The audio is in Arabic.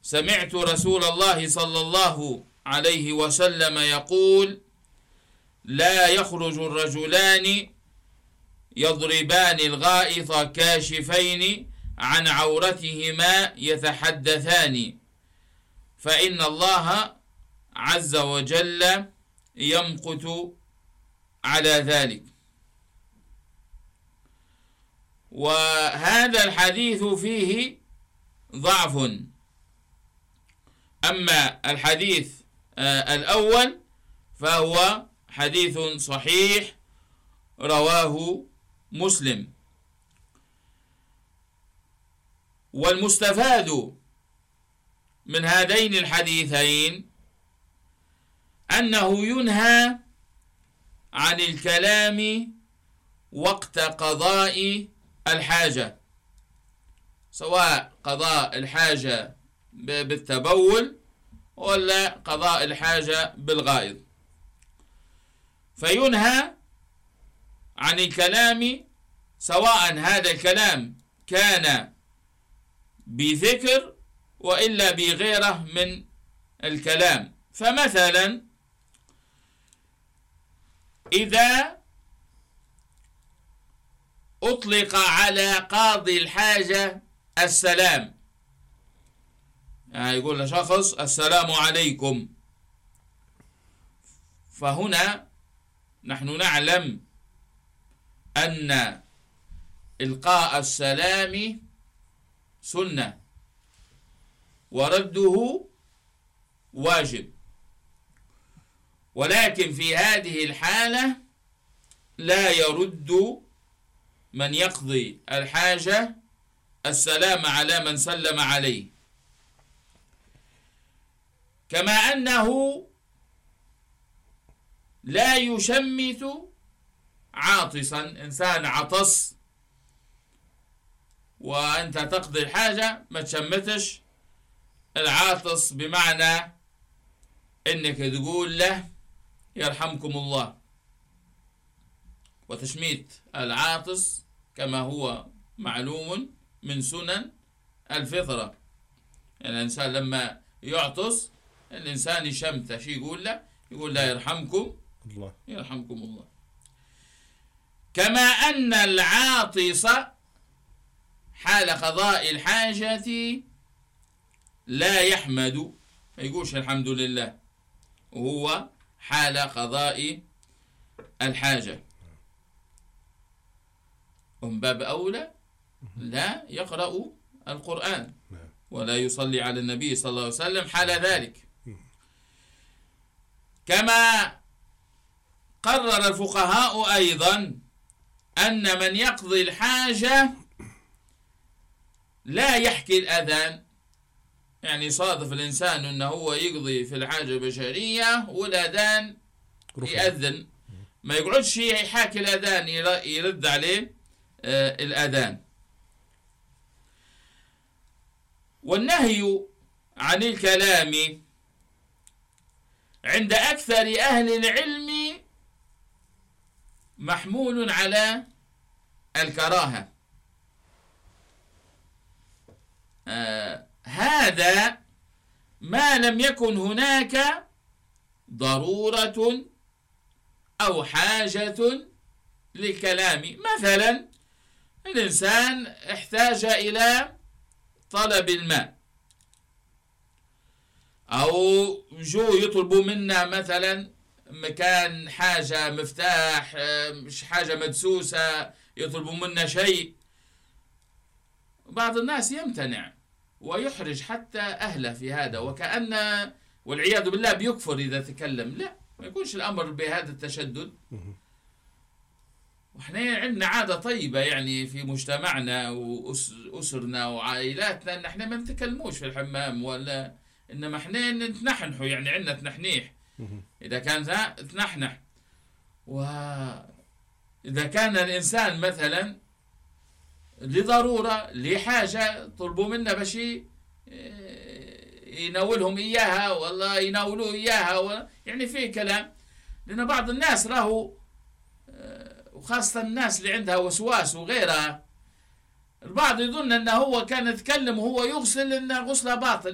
سمعت رسول الله صلى الله عليه وسلم يقول: لا يخرج الرجلان يضربان الغائط كاشفين عن عورتهما يتحدثان، فإن الله عز وجل يمقت على ذلك. وهذا الحديث فيه ضعف. أما الحديث الأول فهو حديث صحيح رواه مسلم. والمستفاد من هذين الحديثين أنه ينهى عن الكلام وقت قضاء الحاجة، سواء قضاء الحاجة بالتبول ولا قضاء الحاجة بالغائط. فينهى عن الكلام سواء هذا الكلام كان بذكر وإلا بغيره من الكلام. فمثلا إذا أطلق على قاضي الحاجة السلام، يعني يقول لشخص السلام عليكم، فهنا نحن نعلم أن إلقاء السلام سنة ورده واجب، ولكن في هذه الحالة لا يرد من يقضي الحاجة السلام على من سلم عليه. كما أنه لا يشمت عاطسا، إنسان عطس وأنت تقضي الحاجة ما تشمتش العاطس، بمعنى إنك تقول له يرحمكم الله. وتشميت العاطس كما هو معلوم من سنن الفطرة، يعني الإنسان لما يعطس الإنسان يشمته، شي يقول له يرحمكم الله، يرحمكم الله. كما أن العاطس حال قضاء الحاجة لا يحمد، ما يقولش الحمد لله، وهو حال قضاء الحاجة، ومن باب أولى لا يقرأ القرآن ولا يصلي على النبي صلى الله عليه وسلم حال ذلك. كما قرر الفقهاء أيضا أن من يقضي الحاجة لا يحكي الأذان، يعني صادف الإنسان أنه هو يقضي في الحاجة بشرية والأذان يأذن، ما يقعدش يحاكي الأذان يرد عليه الأذان. والنهي عن الكلام عند أكثر أهل العلم محمول على الكراهة. هذا ما لم يكن هناك ضرورة أو حاجة للكلام. مثلا الإنسان احتاج إلى طلب الماء، أو جو يطلبوا منا مثلا مكان حاجة مفتاح، مش حاجة مدسوسة، يطلبوا منا شيء. بعض الناس يمتنع ويحرج حتى أهله في هذا، وكأن والعياذ بالله بيكفر إذا تكلم. لا، ما يكونش الأمر بهذا التشدد. وإحنا عندنا عادة طيبة يعني في مجتمعنا وأسرنا وعائلاتنا إن إحنا ما نتكلموش في الحمام، ولا إنما إحنا نتنحنحوا، يعني عندنا تنحنيح إذا كان تنحنح. وإذا كان الإنسان مثلا لضرورة لحاجة طلبوا منا بشي يناولهم إياها والله يناولوه إياها، يعني في كلام. لأن بعض الناس راهو، وخاصة الناس اللي عندها وسواس وغيرها، البعض يظن أنه هو كان يتكلم وهو يغسل إن غسله باطل.